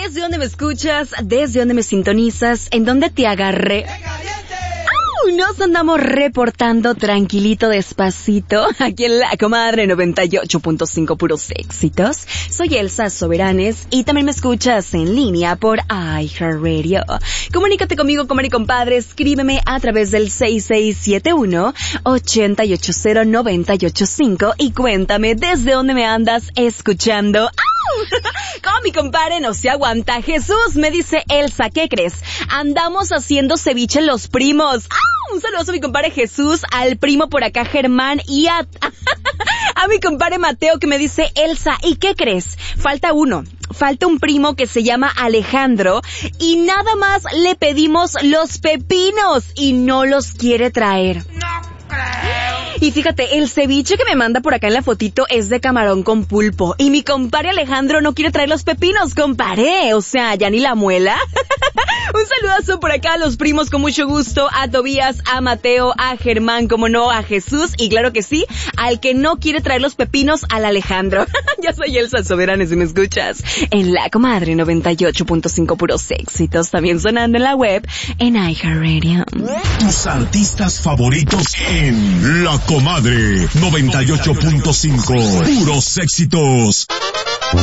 ¿Desde dónde me escuchas? ¿Desde dónde me sintonizas? ¿En dónde te agarré? Nos andamos reportando tranquilito, despacito, aquí en La Comadre 98.5 puros éxitos. Soy Elsa Soberanes y también me escuchas en línea por iHeartRadio. Comunícate conmigo, comadre y compadre, escríbeme a través del 6671-880-985 y cuéntame desde dónde me andas escuchando. Como mi compadre no se aguanta. Jesús me dice, Elsa, ¿qué crees? Andamos haciendo ceviche los primos. Un saludo a mi compadre Jesús, al primo por acá Germán y a mi compadre Mateo que me dice, Elsa, ¿y qué crees? Falta uno. Falta un primo que se llama Alejandro y nada más le pedimos los pepinos y no los quiere traer. No creo. Y fíjate, el ceviche que me manda por acá en la fotito es de camarón con pulpo. Y mi compadre Alejandro no quiere traer los pepinos, compadre. O sea, ya ni la muela. Un saludazo por acá a los primos con mucho gusto. A Tobías, a Mateo, a Germán, como no, a Jesús. Y claro que sí, al que no quiere traer los pepinos, al Alejandro. Ya soy Elsa Soberanes si me escuchas. En La Comadre 98.5 puros éxitos. También sonando en la web, en iHeartRadio. Tus artistas favoritos en La Comadre 98.5 puros éxitos.